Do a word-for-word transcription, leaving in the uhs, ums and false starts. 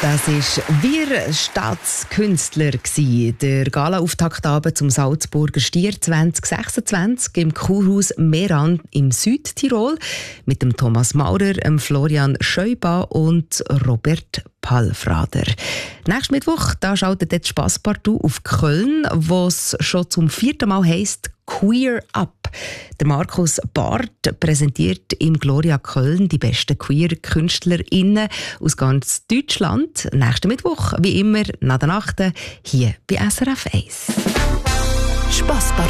Das war «Wir Staatskünstler», der Gala-Auftaktabend zum Salzburger Stier zwanzig sechsundzwanzig im Kurhaus Meran im Südtirol mit dem Thomas Maurer, dem Florian Scheuba und Robert Palfrader. Nächsten Mittwoch da schaltet das Spasspartout auf Köln, wo es schon zum vierten Mal heisst «Queer Up». Der Markus Barth präsentiert im Gloria Köln die besten Queer-KünstlerInnen aus ganz Deutschland. Nächsten Mittwoch, wie immer, nach der Nacht, hier bei S R F eins. Spasspartout.